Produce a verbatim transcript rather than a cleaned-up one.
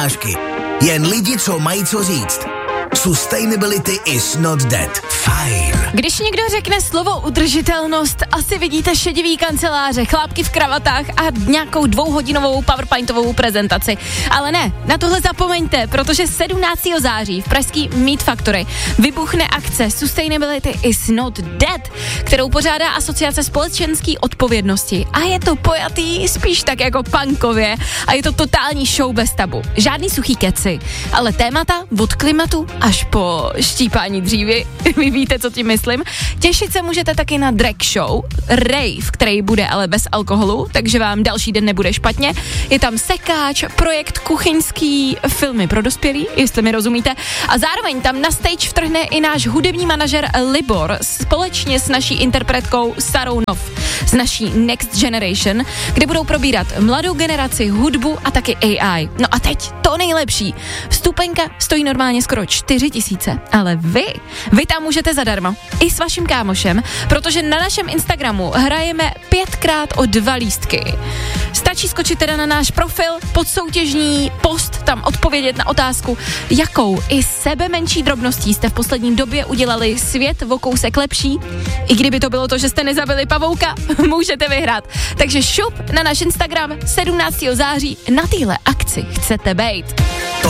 Jen lidi, co mají co říct. Sustainability is not dead. Fajn. Když někdo řekne slovo udržitelnost, asi vidíte šedivý kanceláře, chlápky v kravatách a nějakou dvouhodinovou PowerPointovou prezentaci. Ale ne, na tohle zapomeňte, protože sedmnáctého září v pražský Meat Factory vybuchne akce Sustainability is not dead, kterou pořádá Asociace společenské odpovědnosti. A je to pojatý spíš tak jako punkově a je to totální show bez tabu. Žádný suchý keci, ale témata od klimatu až po štípání dřívy. Vy víte, co tím myslím. Těšit se můžete taky na drag show, rave, který bude ale bez alkoholu, takže vám další den nebude špatně. Je tam sekáč, projekt kuchyňský, filmy pro dospělí, jestli mi rozumíte. A zároveň tam na stage vtrhne i náš hudební manažer Libor společně s naší interpretkou Sarou Nov z naší Next Generation, kde budou probírat mladou generaci, hudbu a taky A I. No a teď to nejlepší. Vstupenka stojí normálně skoro čtyři tisíce, ale vy, vy tam můžete zadarmo. I s vaším kámošem, protože na našem Instagramu hrajeme pětkrát o dva lístky. Stačí skočit teda na náš profil, podsoutěžní post, tam odpovědět na otázku, jakou i sebe menší drobností jste v poslední době udělali svět o kousek lepší. I kdyby to bylo to, že jste nezabili pavouka, můžete vyhrát. Takže šup na náš Instagram sedmnáctého září na téhle akci chcete bejt.